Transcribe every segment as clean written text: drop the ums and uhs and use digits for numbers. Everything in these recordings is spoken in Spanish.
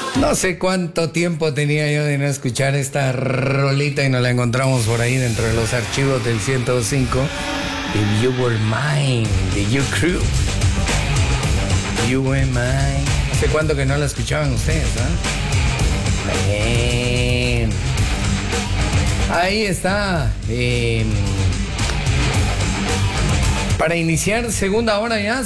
No sé cuánto tiempo tenía yo de no escuchar esta rolita y nos la encontramos por ahí dentro de los archivos del 105. If You Were Mine, de You Crew. You Were Mine. ¿Hace cuánto que no la escuchaban ustedes? Bien. Ahí está. Para iniciar segunda hora ya,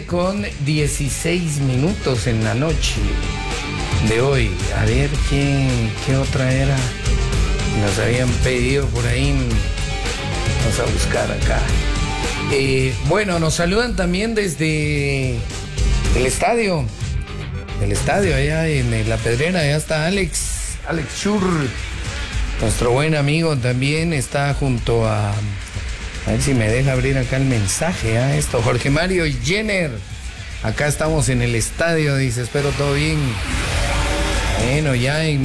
7:16 en la noche de hoy. A ver, ¿qué otra era? Nos habían pedido por ahí. Vamos a buscar acá. Bueno, nos saludan también desde el estadio. El estadio allá en La Pedrera. Allá está Alex Schur. Nuestro buen amigo también está junto a ver si me deja abrir acá el mensaje. Esto, Jorge Mario Jenner. Acá estamos en el estadio, dice, espero todo bien. Bueno, ya en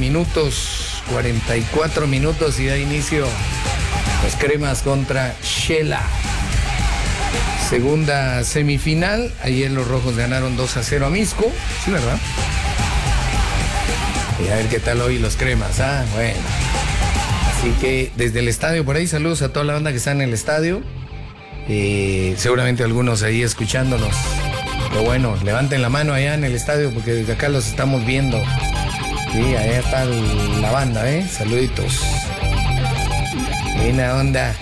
44 minutos y da inicio los Cremas contra Shela. Segunda semifinal. Ayer los rojos ganaron 2-0 a Misco. Sí, ¿verdad? Y a ver qué tal hoy los Cremas. Bueno. Así que desde el estadio por ahí, saludos a toda la banda que está en el estadio. Seguramente algunos ahí escuchándonos. Pero bueno, levanten la mano allá en el estadio porque desde acá los estamos viendo. Sí, allá está la banda, saluditos. Buena onda.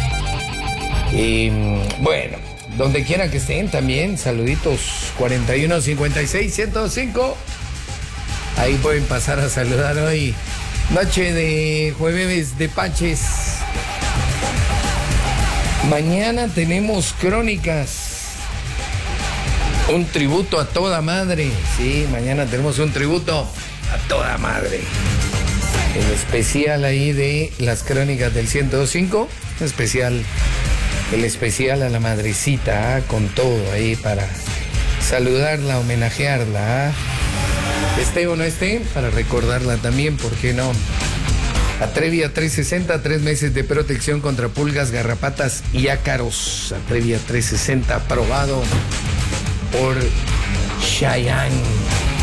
Bueno, donde quiera que estén también, saluditos. 4156-105. Ahí pueden pasar a saludar hoy. Noche de jueves de Paches. Mañana tenemos crónicas. Un tributo a toda madre. Sí, mañana tenemos un tributo a toda madre. El especial ahí de las crónicas del 105. El especial a la madrecita, con todo ahí para saludarla, homenajearla. Esté o no esté, para recordarla también, ¿por qué no? Atrevia 360, 3 meses de protección contra pulgas, garrapatas y ácaros. Atrevia 360, aprobado por Cheyenne.